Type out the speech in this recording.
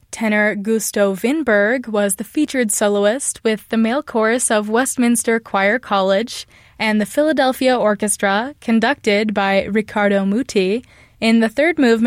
Tenor Gustav Winberg was the featured soloist with the male chorus of Westminster Choir College and the Philadelphia Orchestra, conducted by Riccardo Muti. In the third movement,